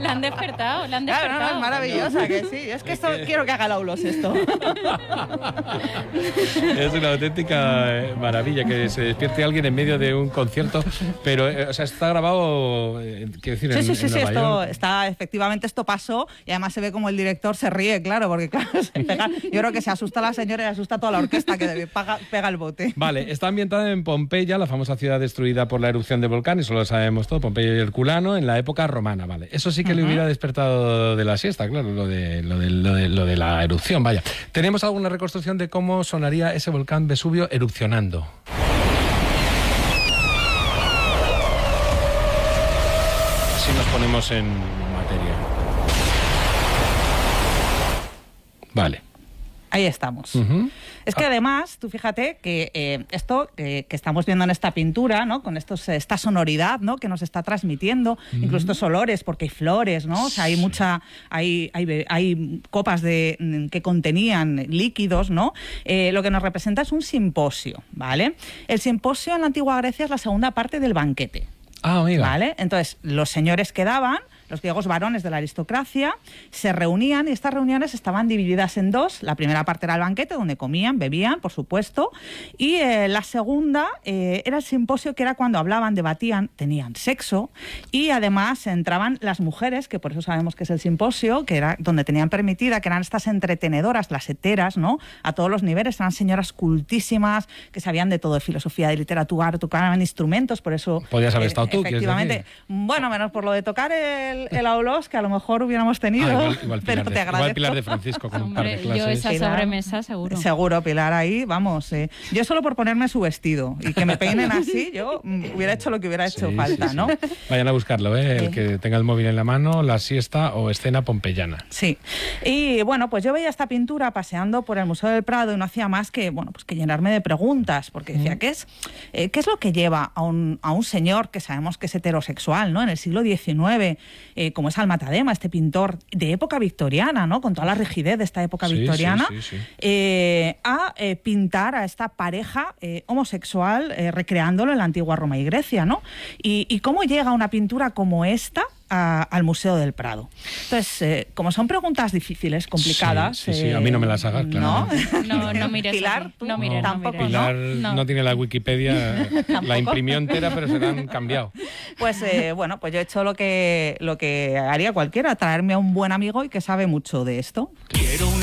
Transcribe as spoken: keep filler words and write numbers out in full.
La han despertado, la han Claro, despertado. no, no, es maravillosa, que sí. Es que esto, quiero que haga el Aulos esto. Es una auténtica eh, maravilla que se despierte alguien en medio de un concierto, pero eh, o sea, está grabado, eh, quiero decir, Sí, en, sí, sí, en sí, Nueva esto York. está, efectivamente esto pasó y además se ve como el director se ríe, claro, porque claro, se pega, yo creo que se asusta la señora y asusta a toda la orquesta que pega, pega el bote. Vale, está ambientada en Pompeya, la famosa ciudad destruida por la erupción de volcán, eso lo sabemos todo, Pompeya y Herculano, en la época romana, vale. Eso sí que uh-huh. le hubiera despertado de la siesta, claro, lo de, lo, de, lo, de, lo de la erupción, vaya. ¿Tenemos alguna reconstrucción de cómo sonaría ese volcán Vesubio erupcionando? Así nos ponemos en materia. Vale. Ahí estamos. Uh-huh. Es que además, tú fíjate que eh, esto eh, que estamos viendo en esta pintura, ¿no? Con estos, esta sonoridad, ¿no? Que nos está transmitiendo, uh-huh. incluso estos olores, porque hay flores, ¿no? O sea, hay mucha, hay, hay, hay copas de, que contenían líquidos, ¿no? Eh, lo que nos representa es un simposio, ¿vale? El simposio en la antigua Grecia es la segunda parte del banquete. Ah, amiga. ¿Vale? Entonces, los señores quedaban, los griegos varones de la aristocracia, se reunían y estas reuniones estaban divididas en dos. La primera parte era el banquete, donde comían, bebían, por supuesto, y eh, la segunda eh, era el simposio, que era cuando hablaban, debatían, tenían sexo, y además entraban las mujeres, que por eso sabemos que es el simposio, que era donde tenían permitida, que eran estas entretenedoras, las heteras, ¿no? A todos los niveles, eran señoras cultísimas, que sabían de todo, de filosofía, de literatura, tocaban instrumentos, por eso... Podías haber eh, estado tú, efectivamente, bueno, menos por lo de tocar el, el Aulos, que a lo mejor hubiéramos tenido, ah, igual, igual pero de, te agradezco. Igual Pilar de Francisco con Hombre, un par de clases. yo esa Pilar, sobremesa seguro. Seguro, Pilar, ahí, vamos. Eh. Yo solo por ponerme su vestido y que me peinen así, yo mm, hubiera hecho lo que hubiera hecho sí, falta, sí, sí. ¿no? Vayan a buscarlo, ¿eh? El Sí. que tenga el móvil en la mano, la siesta o escena pompeyana. Sí. Y bueno, pues yo veía esta pintura paseando por el Museo del Prado y no hacía más que, bueno, pues que llenarme de preguntas, porque decía, ¿qué es, eh, ¿qué es lo que lleva a un, a un señor que sabemos que es heterosexual, ¿no? En el siglo diecinueve, eh, como es Almatadema, este pintor de época victoriana, ¿no? Con toda la rigidez de esta época Sí, victoriana, sí, sí, sí. Eh, a eh, pintar a esta pareja eh, homosexual, eh, recreándolo en la antigua Roma y Grecia, ¿no? Y, y cómo llega una pintura como esta a, al Museo del Prado. Entonces, eh, como son preguntas difíciles, complicadas... Sí, sí, sí. Eh, a mí no me las hagas, claro. No, no mires Pilar, así. tú No mires, no tampoco, mires. Pilar no, No. tiene la Wikipedia, la imprimió entera, pero se la han cambiado. Pues eh, bueno, pues yo he hecho lo que, lo que haría cualquiera, traerme a un buen amigo y que sabe mucho de esto. Quiero